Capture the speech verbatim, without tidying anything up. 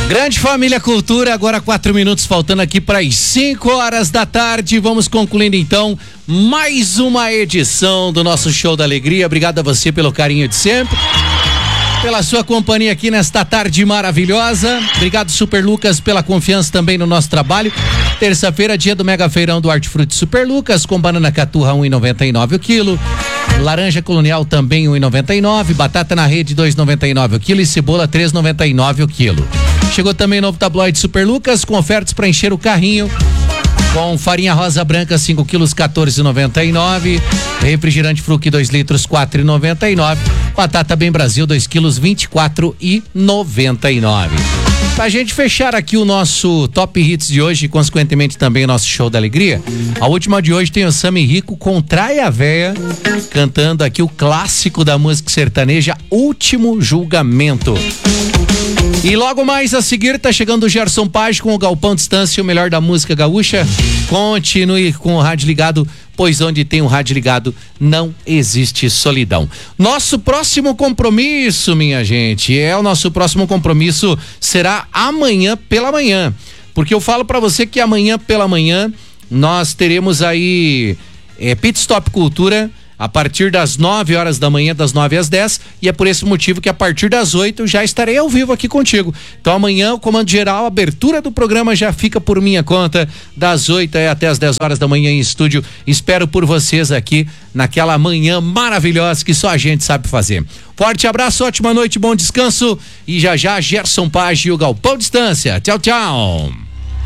Grande Família Cultura, agora quatro minutos faltando aqui para as cinco horas da tarde. Vamos concluindo então mais uma edição do nosso Show da Alegria. Obrigado a você pelo carinho de sempre, pela sua companhia aqui nesta tarde maravilhosa. Obrigado, Super Lucas, pela confiança também no nosso trabalho. Terça-feira, dia do Mega Feirão do Hortifruti Super Lucas, com banana caturra um e noventa e nove o quilo, laranja colonial também um e noventa e nove, batata na rede dois e noventa e nove o quilo e cebola três e noventa e nove o quilo. Chegou também novo tabloide Super Lucas com ofertas para encher o carrinho. Com farinha rosa branca cinco quilos quatorze e noventa e nove, refrigerante Fruc dois litros quatro e noventa e nove, batata Bem Brasil dois quilos vinte e quatro e noventa e nove. Pra gente fechar aqui o nosso Top Hits de hoje e consequentemente também o nosso Show da Alegria, a última de hoje tem o Sami Rico com Traia Véia cantando aqui o clássico da música sertaneja, Último Julgamento. E logo mais a seguir tá chegando o Gerson Page com o Galpão Distância, o melhor da música gaúcha. Continue com o rádio ligado, pois onde tem o rádio ligado não existe solidão. Nosso próximo compromisso, minha gente, é o nosso próximo compromisso será amanhã pela manhã, porque eu falo pra você que amanhã pela manhã nós teremos aí é, Pit Stop Cultura a partir das nove horas da manhã, das nove às dez, e é por esse motivo que a partir das oito já estarei ao vivo aqui contigo. Então amanhã o comando geral, a abertura do programa já fica por minha conta, das oito até as dez horas da manhã em estúdio. Espero por vocês aqui naquela manhã maravilhosa que só a gente sabe fazer. Forte abraço, ótima noite, bom descanso e já já Gerson Page e o Galpão Distância. Tchau, tchau.